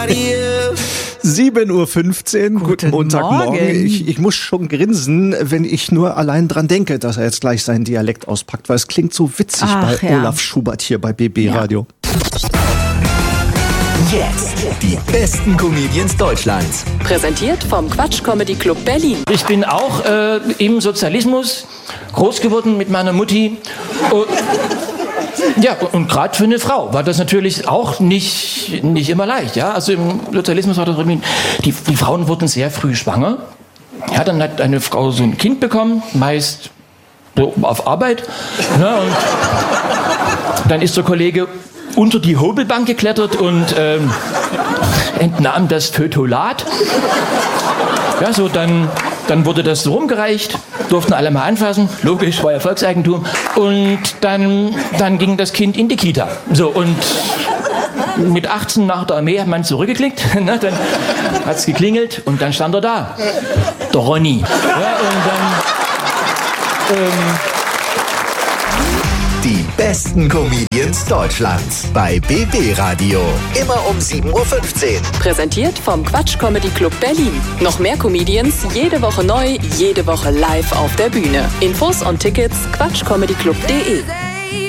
7:15 Uhr, guten Montagmorgen. Ich muss schon grinsen, wenn ich nur allein dran denke, dass er jetzt gleich seinen Dialekt auspackt, weil es klingt so witzig bei Olaf Schubert hier bei BB Radio. Jetzt die besten Comedians Deutschlands. Präsentiert vom Quatsch Comedy Club Berlin. Ich bin auch im Sozialismus groß geworden mit meiner Mutti. Ja, und gerade für eine Frau war das natürlich auch nicht immer leicht. Ja? Also im Sozialismus war das die Frauen wurden sehr früh schwanger. Ja, dann hat eine Frau so ein Kind bekommen, meist so auf Arbeit. Ja, und dann ist der Kollege unter die Hobelbank geklettert und entnahm das Fötolat. Ja, so dann wurde das so rumgereicht, durften alle mal anfassen, logisch, war ja Volkseigentum. Und dann ging das Kind in die Kita. So, und mit 18 nach der Armee hat man zurückgeklickt, ne, dann hat es geklingelt und dann stand er da, der Ronny. Ja, und dann... Die besten Comedians Deutschlands bei BB Radio. Immer um 7:15 Uhr. Präsentiert vom Quatsch Comedy Club Berlin. Noch mehr Comedians, jede Woche neu, jede Woche live auf der Bühne. Infos und Tickets quatschcomedyclub.de.